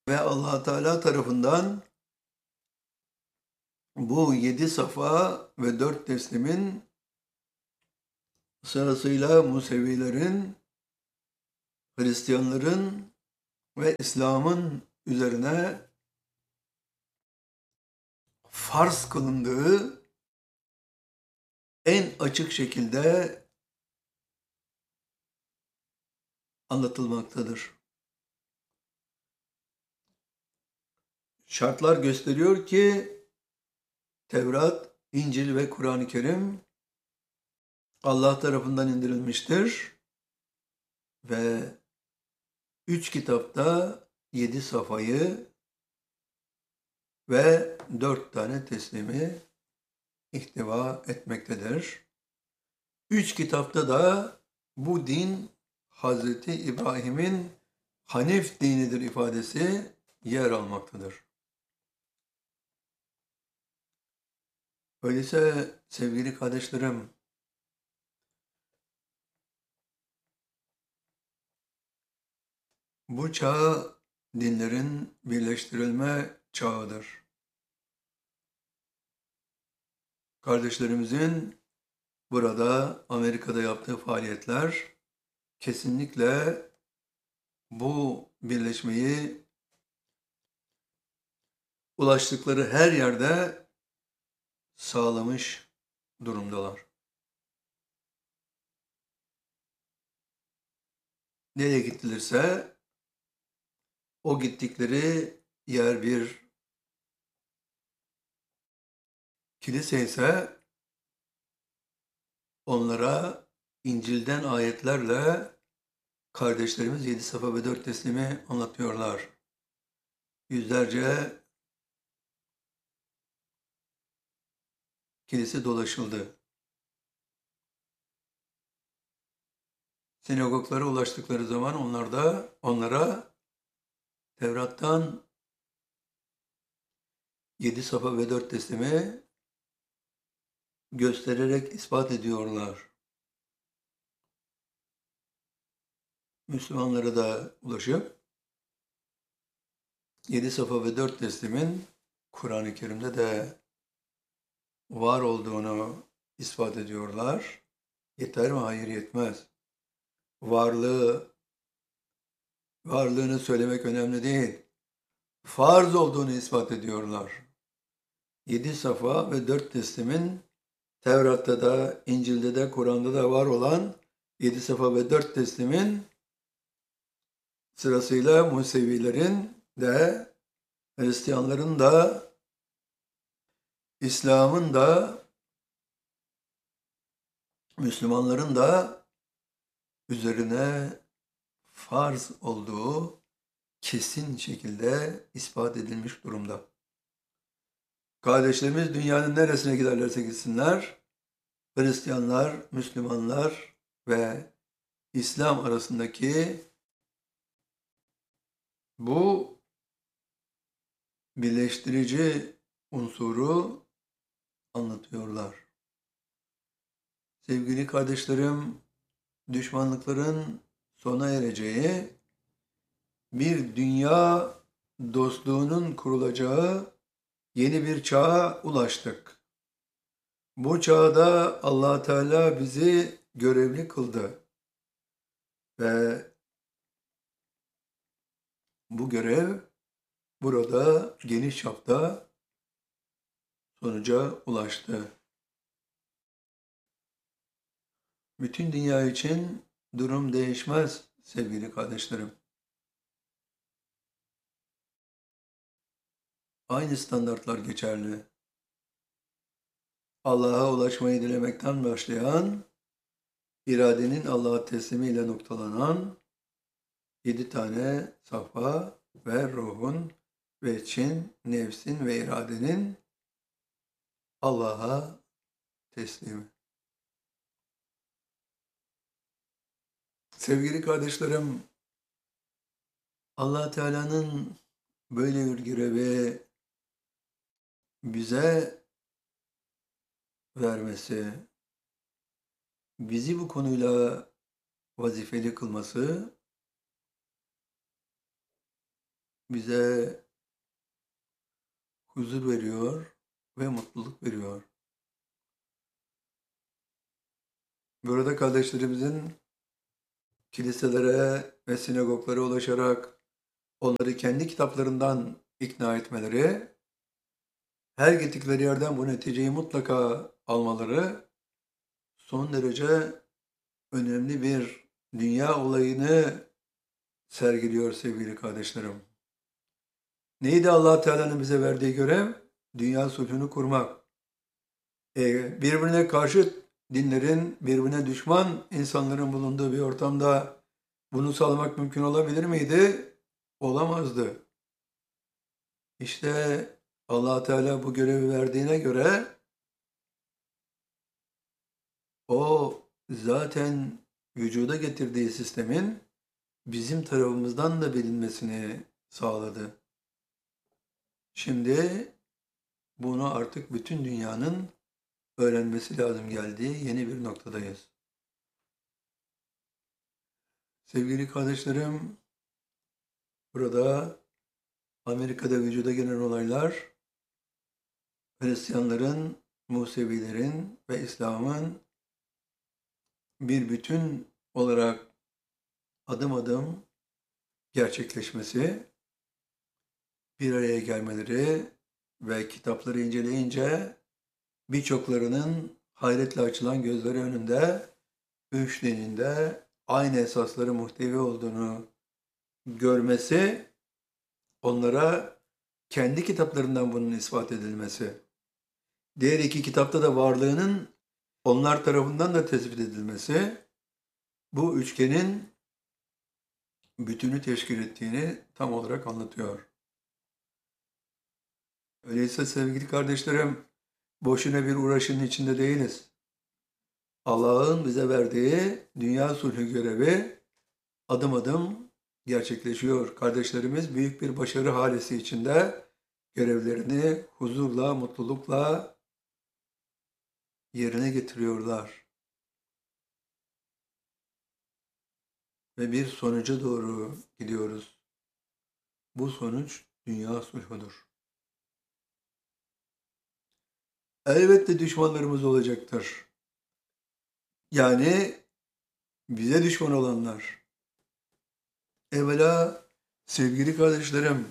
ve Allah Teala tarafından bu 7 safa ve 4 teslimin sırasıyla Musevilerin, Hristiyanların ve İslam'ın üzerine farz kılındığı en açık şekilde anlatılmaktadır. Şartlar gösteriyor ki Tevrat, İncil ve Kur'an-ı Kerim Allah tarafından indirilmiştir ve 3 kitapta 7 safayı ve 4 tane teslimi ihtiva etmektedir. 3 kitapta da bu din Hazreti İbrahim'in Hanif dinidir ifadesi yer almaktadır. Öyleyse sevgili kardeşlerim, bu çağ dinlerin birleştirilme çağıdır. Kardeşlerimizin burada Amerika'da yaptığı faaliyetler kesinlikle bu birleşmeyi ulaştıkları her yerde sağlamış durumdalar. Nereye gittilerse o gittikleri yer bir kilise ise onlara İncil'den ayetlerle kardeşlerimiz 7 safa ve 4 teslimi anlatıyorlar. Yüzlerce kilise dolaşıldı. Sinagoglara ulaştıkları zaman onlara Tevrat'tan 7 safa ve 4 teslimi göstererek ispat ediyorlar. Müslümanlara da ulaşıp 7 safa ve 4 teslimin Kur'an-ı Kerim'de de var olduğunu ispat ediyorlar. Yeter mi? Hayır, yetmez. Varlığını söylemek önemli değil. Farz olduğunu ispat ediyorlar. 7 safa ve 4 teslimin Tevrat'ta da, İncil'de de, Kur'an'da da var olan 7 safa ve 4 teslimin sırasıyla Musevilerin de, Hristiyanların da, İslam'ın da, Müslümanların da üzerine farz olduğu kesin şekilde ispat edilmiş durumda. Kardeşlerimiz dünyanın neresine giderlerse gitsinler, Hristiyanlar, Müslümanlar ve İslam arasındaki bu birleştirici unsuru anlatıyorlar. Sevgili kardeşlerim, düşmanlıkların sona ereceği, bir dünya dostluğunun kurulacağı yeni bir çağa ulaştık. Bu çağda Allah Teala bizi görevli kıldı ve bu görev burada geniş çapta sonuca ulaştı. Bütün dünya için durum değişmez sevgili kardeşlerim. Aynı standartlar geçerli. Allah'a ulaşmayı dilemekten başlayan, iradenin Allah'a teslimiyle noktalanan 7 tane safa ve ruhun ve için, nefsin ve iradenin Allah'a teslimi. Sevgili kardeşlerim, Allah Teala'nın böyle bir görevi bize vermesi, bizi bu konuyla vazifeli kılması bize huzur veriyor ve mutluluk veriyor. Burada kardeşlerimizin kiliselere ve sinagoglara ulaşarak onları kendi kitaplarından ikna etmeleri, her gittikleri yerden bu neticeyi mutlaka almaları son derece önemli bir dünya olayını sergiliyor sevgili kardeşlerim. Neydi Allah Teala'nın bize verdiği görev? Dünya sulhunu kurmak. Birbirine karşı dinlerin, birbirine düşman insanların bulunduğu bir ortamda bunu sağlamak mümkün olabilir miydi? Olamazdı. İşte Allah Teala bu görevi verdiğine göre o zaten vücuda getirdiği sistemin bizim tarafımızdan da bilinmesini sağladı. Şimdi bunu artık bütün dünyanın öğrenmesi lazım geldiği yeni bir noktadayız. Sevgili kardeşlerim, burada Amerika'da vücuda gelen olaylar Hristiyanların, Musevilerin ve İslam'ın bir bütün olarak adım adım gerçekleşmesi, bir araya gelmeleri ve kitapları inceleyince birçoklarının hayretle açılan gözleri önünde üç dinin de aynı esasları muhtevi olduğunu görmesi, onlara kendi kitaplarından bunun ispat edilmesi, diğer iki kitapta da varlığının onlar tarafından da tespit edilmesi, bu üçgenin bütünü teşkil ettiğini tam olarak anlatıyor. Öyleyse sevgili kardeşlerim, boşuna bir uğraşının içinde değiliz. Allah'ın bize verdiği dünya sulhü görevi adım adım gerçekleşiyor. Kardeşlerimiz büyük bir başarı halisi içinde görevlerini huzurla, mutlulukla yerine getiriyorlar. Ve bir sonuca doğru gidiyoruz. Bu sonuç dünya sulhudur. Elbette düşmanlarımız olacaktır. Yani bize düşman olanlar. Evvela sevgili kardeşlerim,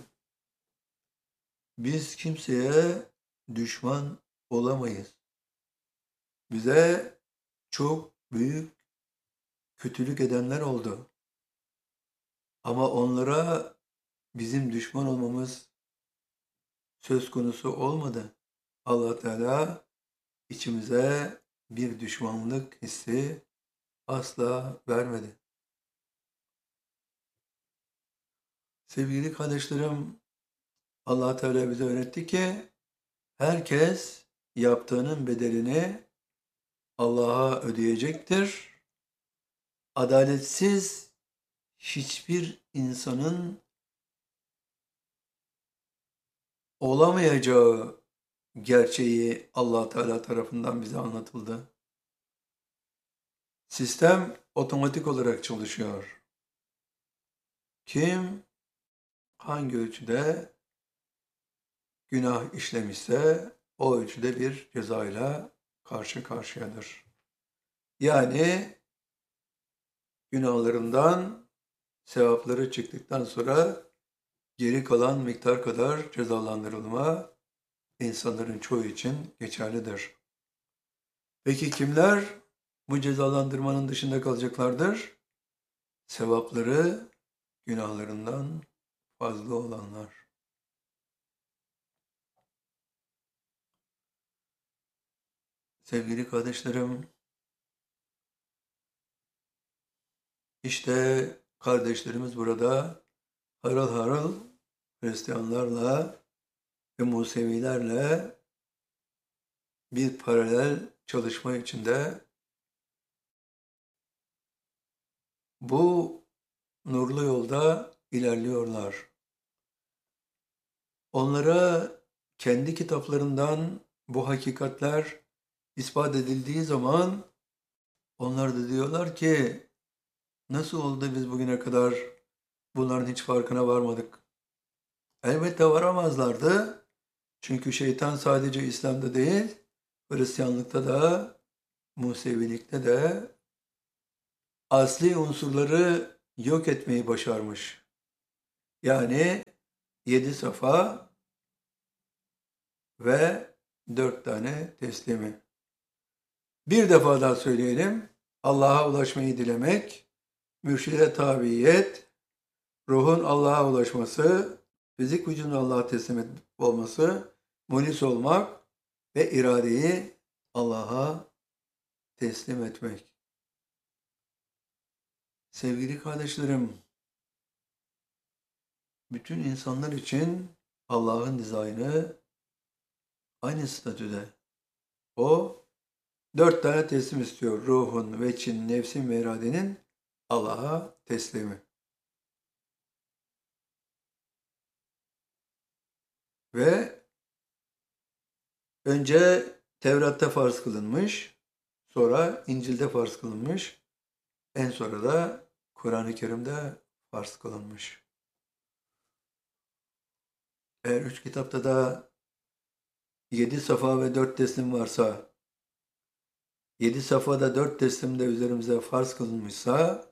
biz kimseye düşman olamayız. Bize çok büyük kötülük edenler oldu. Ama onlara bizim düşman olmamız söz konusu olmadı. Allah Teala içimize bir düşmanlık hissi asla vermedi. Sevgili kardeşlerim, Allah Teala bize öğretti ki herkes yaptığının bedelini Allah'a ödeyecektir. Adaletsiz hiçbir insanın olamayacağı gerçeği Allah Teala tarafından bize anlatıldı. Sistem otomatik olarak çalışıyor. Kim hangi ölçüde günah işlemişse o ölçüde bir cezayla karşı karşıyadır. Yani günahlarından sevapları çıktıktan sonra geri kalan miktar kadar cezalandırılma insanların çoğu için geçerlidir. Peki kimler bu cezalandırmanın dışında kalacaklardır? Sevapları günahlarından fazla olanlar. Sevgili kardeşlerim, işte kardeşlerimiz burada harıl harıl Hristiyanlarla ve Musevilerle bir paralel çalışma içinde bu nurlu yolda ilerliyorlar. Onlara kendi kitaplarından bu hakikatler ispat edildiği zaman onlar da diyorlar ki nasıl oldu biz bugüne kadar bunların hiç farkına varmadık? Elbette varamazlardı. Çünkü şeytan sadece İslam'da değil, Hristiyanlıkta da, Musevilikte de asli unsurları yok etmeyi başarmış. Yani 7 safa ve 4 tane teslimi. Bir defa daha söyleyelim. Allah'a ulaşmayı dilemek, mürşide tabiyet, ruhun Allah'a ulaşması, fizik vücudun Allah'a teslim olması, mulis olmak ve iradeyi Allah'a teslim etmek. Sevgili kardeşlerim, bütün insanlar için Allah'ın dizaynı aynı statüde. O 4 tane teslim istiyor. Ruhun, veçin, nefsin ve iradenin Allah'a teslimi. Ve önce Tevrat'ta farz kılınmış, sonra İncil'de farz kılınmış, en sonra da Kur'an-ı Kerim'de farz kılınmış. Eğer 3 kitapta da 7 safa ve 4 teslim varsa, 7 safhada 4 teslimde üzerimize farz kılınmışsa,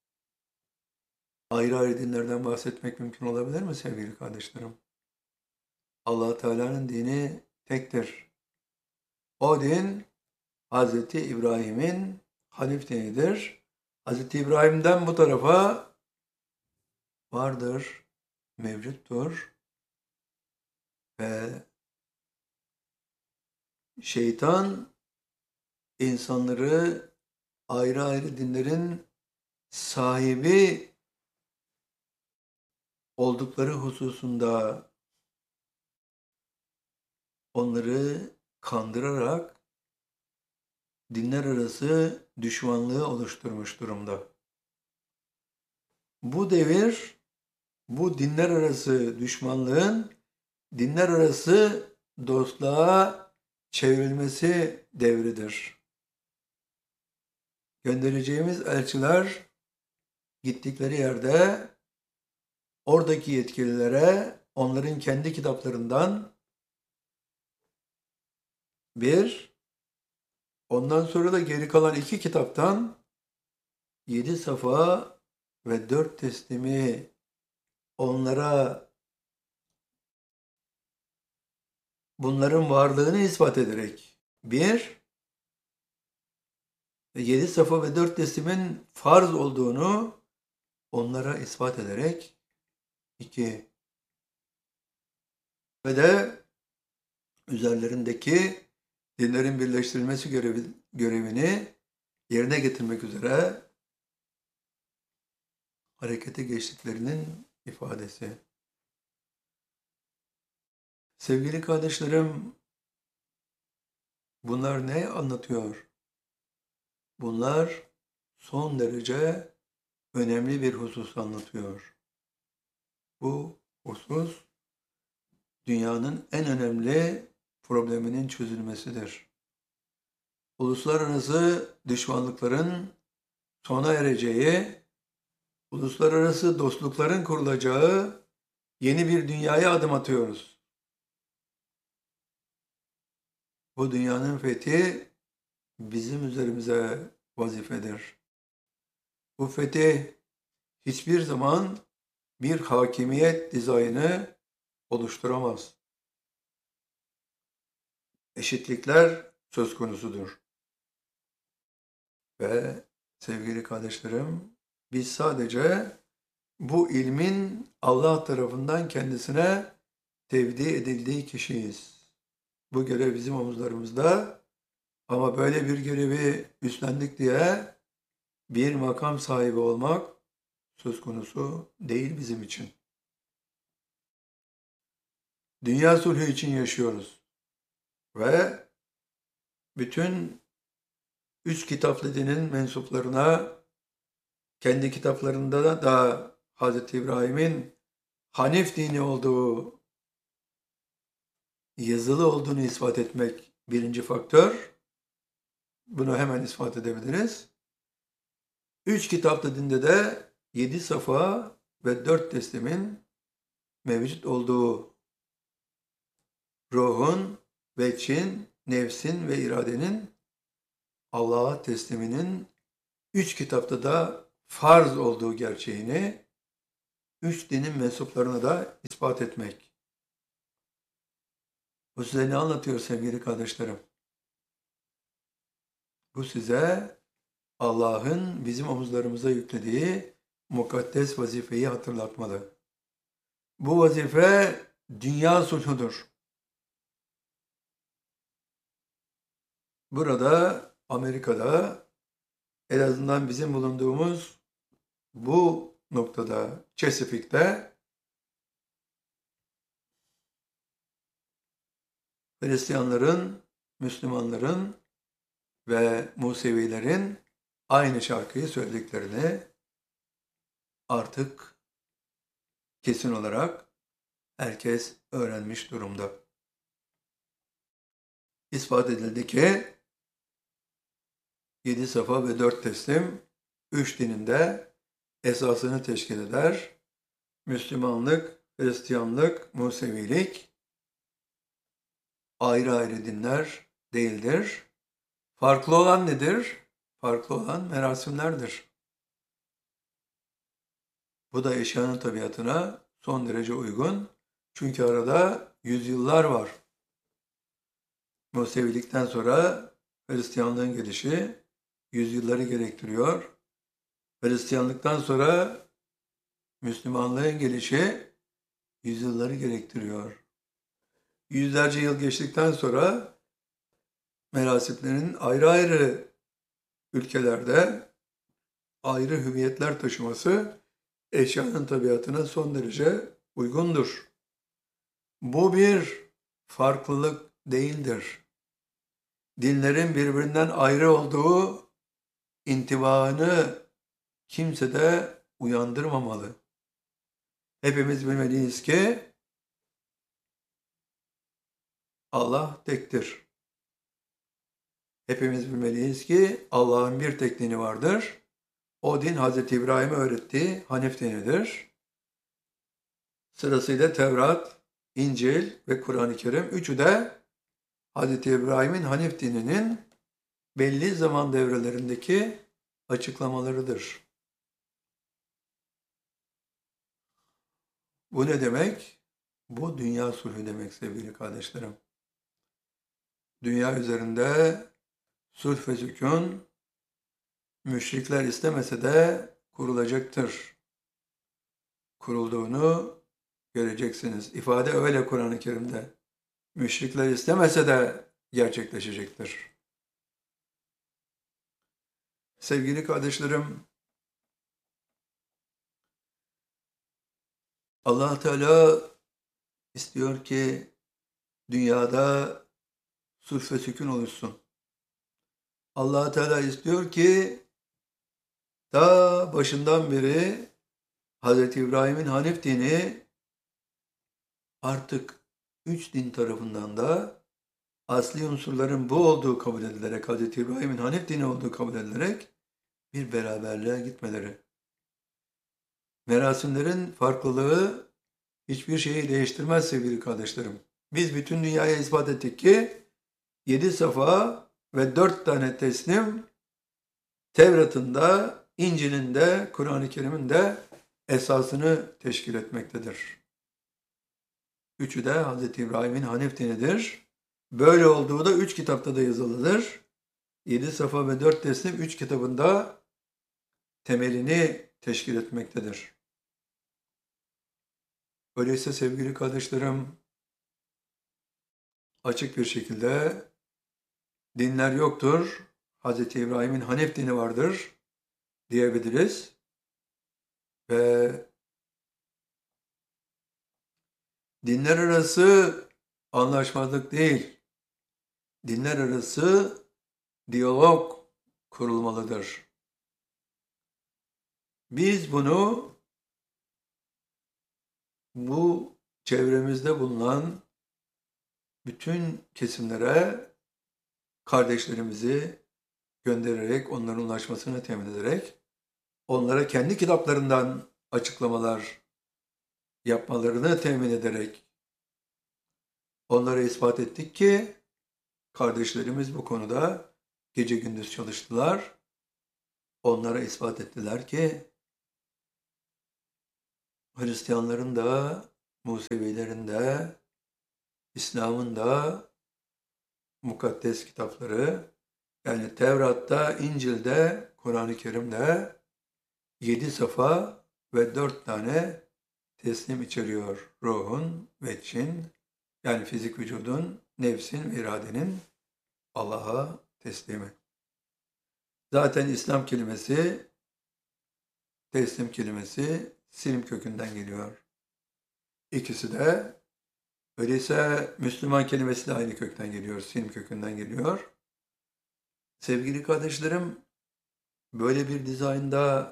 ayrı ayrı dinlerden bahsetmek mümkün olabilir mi sevgili kardeşlerim? Allah Teala'nın dini tektir. O din Hz. İbrahim'in Hanif dinidir. Hz. İbrahim'den bu tarafa vardır, mevcuttur ve şeytan insanları ayrı ayrı dinlerin sahibi oldukları hususunda onları kandırarak dinler arası düşmanlığı oluşturmuş durumda. Bu devir, bu dinler arası düşmanlığın dinler arası dostluğa çevrilmesi devridir. Göndereceğimiz elçiler gittikleri yerde oradaki yetkililere onların kendi kitaplarından bir, ondan sonra da geri kalan 2 kitaptan 7 safa ve 4 teslimi onlara bunların varlığını ispat ederek 1, 7 safa ve 4 teslimin farz olduğunu onlara ispat ederek 2 ve de üzerlerindeki dinlerin birleştirilmesi görevini yerine getirmek üzere harekete geçtiklerinin ifadesi. Sevgili kardeşlerim, bunlar ne anlatıyor? Bunlar son derece önemli bir husus anlatıyor. Bu husus dünyanın en önemli probleminin çözülmesidir. Uluslararası düşmanlıkların sona ereceği, uluslararası dostlukların kurulacağı yeni bir dünyaya adım atıyoruz. Bu dünyanın fethi bizim üzerimize vazifedir. Bu fetih hiçbir zaman bir hakimiyet dizaynı oluşturamaz. Eşitlikler söz konusudur. Ve sevgili kardeşlerim, biz sadece bu ilmin Allah tarafından kendisine tevdi edildiği kişiyiz. Bu görev bizim omuzlarımızda ama böyle bir görevi üstlendik diye bir makam sahibi olmak söz konusu değil bizim için. Dünya sulhü için yaşıyoruz ve bütün 3 kitaplı dinin mensuplarına kendi kitaplarında da Hz. İbrahim'in Hanif dini olduğu, yazılı olduğunu ispat etmek birinci faktör. Bunu hemen ispat edebiliriz. 3 kitaplı dinde de 7 safa ve 4 teslimin mevcut olduğu ruhun, veçin, nefsin ve iradenin Allah'a tesliminin 3 kitapta da farz olduğu gerçeğini 3 dinin mensuplarına da ispat etmek. Bu size ne anlatıyor sevgili kardeşlerim? Bu size Allah'ın bizim omuzlarımıza yüklediği mukaddes vazifeyi hatırlatmalı. Bu vazife dünya sulhudur. Burada Amerika'da en azından bizim bulunduğumuz bu noktada Chesapeake'te Hristiyanların, Müslümanların ve Musevilerin aynı şarkıyı söylediklerini artık kesin olarak herkes öğrenmiş durumda. İspat edildi ki 7 safa ve 4 teslim 3 dinin de esasını teşkil eder. Müslümanlık, Hristiyanlık, Musevilik ayrı ayrı dinler değildir. Farklı olan nedir? Farklı olan merasimlerdir. Bu da eşyanın tabiatına son derece uygun. Çünkü arada yüzyıllar var. Musevilikten sonra Hristiyanlığın gelişi yüzyılları gerektiriyor. Hristiyanlıktan sonra Müslümanlığın gelişi yüzyılları gerektiriyor. Yüzlerce yıl geçtikten sonra merasimlerin ayrı ayrı ülkelerde ayrı hüviyetler taşıması eşyanın tabiatına son derece uygundur. Bu bir farklılık değildir. Dinlerin birbirinden ayrı olduğu intibaını kimse de uyandırmamalı. Hepimiz bilmeliyiz ki Allah tektir. Hepimiz bilmeliyiz ki Allah'ın bir tek dini vardır. O din Hz. İbrahim'e öğrettiği Hanif dinidir. Sırasıyla Tevrat, İncil ve Kur'an-ı Kerim üçü de Hz. İbrahim'in Hanif dininin belli zaman devrelerindeki açıklamalarıdır. Bu ne demek? Bu dünya sulhü demek sevgili kardeşlerim. Dünya üzerinde sulh ve sükun müşrikler istemese de kurulacaktır. Kurulduğunu göreceksiniz. İfade öyle Kur'an-ı Kerim'de. Müşrikler istemese de gerçekleşecektir. Sevgili kardeşlerim, Allah Teala istiyor ki dünyada sulh ve sükun oluşsun. Allah Teala istiyor ki ta başından beri Hz. İbrahim'in Hanif dini artık 3 din tarafından da asli unsurların bu olduğu kabul edilerek, Hz. İbrahim'in Hanif dini olduğu kabul edilerek bir beraberliğe gitmeleri. Merasimlerin farklılığı hiçbir şeyi değiştirmez sevgili kardeşlerim. Biz bütün dünyaya ispat ettik ki 7 safa ve 4 tane teslim Tevrat'ın da, İncil'in de, Kur'an-ı Kerim'in de esasını teşkil etmektedir. Üçü de Hz. İbrahim'in Hanif dinidir. Böyle olduğu da 3 kitapta da yazılıdır. 7 safa ve 4 teslim 3 kitabında temelini teşkil etmektedir. Öyleyse sevgili kardeşlerim, açık bir şekilde dinler yoktur. Hz. İbrahim'in Hanif dini vardır diyebiliriz. Ve dinler arası anlaşmazlık değil, dinler arası diyalog kurulmalıdır. Biz bunu bu çevremizde bulunan bütün kesimlere kardeşlerimizi göndererek, onların ulaşmasını temin ederek, onlara kendi kitaplarından açıklamalar yapmalarını temin ederek onlara ispat ettik ki kardeşlerimiz bu konuda gece gündüz çalıştılar. Onlara ispat ettiler ki Hristiyanların da, Musevilerin de, İslam'ın da mukaddes kitapları, yani Tevrat'ta, İncil'de, Kur'an-ı Kerim'de 7 safa ve 4 tane teslim içeriyor. Ruhun, veçin, yani fizik vücudun, nefsin, iradenin Allah'a teslimi. Zaten İslam kelimesi, teslim kelimesi silm kökünden geliyor. İkisi de öyleyse Müslüman kelimesi de aynı kökten geliyor, silm kökünden geliyor. Sevgili kardeşlerim, böyle bir dizaynda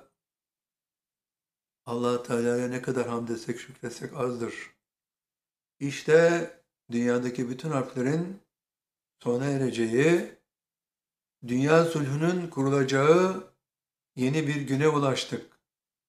Allah Teala'ya ne kadar hamd etsek, şükretsek azdır. İşte dünyadaki bütün harflerin sona ereceği, dünya sulhünün kurulacağı yeni bir güne ulaştık.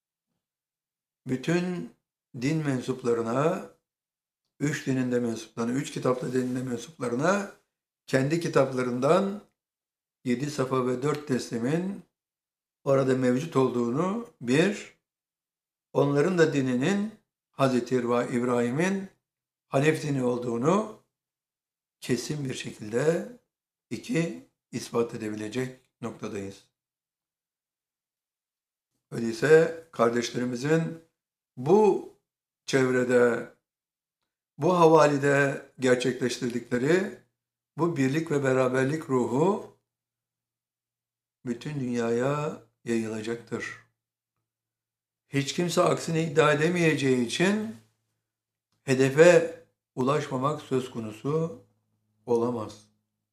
Bütün din mensuplarına, üç dinin de mensuplarına, üç kitaplı dinin de mensuplarına kendi kitaplarından 7 safa ve 4 teslimin orada mevcut olduğunu, onların da dininin Hazreti İbrahim'in Hanef dini olduğunu kesin bir şekilde ispat edebilecek noktadayız. Öyleyse kardeşlerimizin bu çevrede, bu havalide gerçekleştirdikleri bu birlik ve beraberlik ruhu bütün dünyaya yayılacaktır. Hiç kimse aksini iddia edemeyeceği için hedefe ulaşmamak söz konusu olamaz.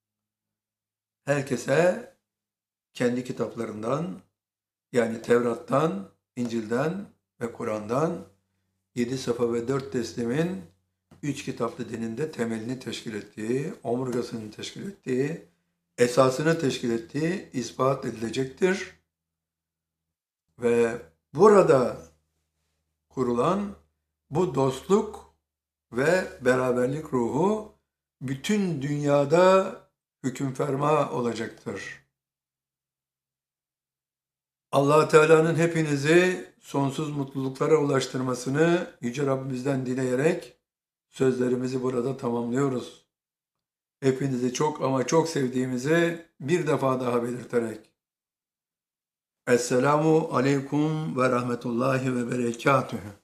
Herkese kendi kitaplarından, yani Tevrat'tan, İncil'den ve Kur'an'dan 7 safa ve 4 teslimin 3 kitaplı dininde temelini teşkil ettiği, omurgasını teşkil ettiği, esasını teşkil ettiği ispat edilecektir. Ve burada kurulan bu dostluk ve beraberlik ruhu bütün dünyada hüküm ferma olacaktır. Allah Teala'nın hepinizi sonsuz mutluluklara ulaştırmasını Yüce Rabbimizden dileyerek sözlerimizi burada tamamlıyoruz. Hepinizi çok ama çok sevdiğimizi bir defa daha belirterek Esselamu Aleyküm ve Rahmetullahi ve Berekatühü.